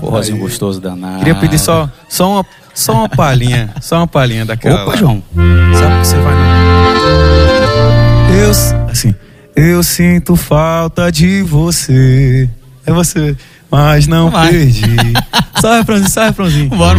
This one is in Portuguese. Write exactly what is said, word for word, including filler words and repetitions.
Forrozinho gostoso danado. Queria pedir só, só, uma, só uma palhinha, só uma palhinha daquela. Opa, lá. João. Sabe que você vai no... Eu, assim, eu sinto falta de você. É você, mas não Vai. perdi. Só refrãozinho, só refrãozinho. Bora.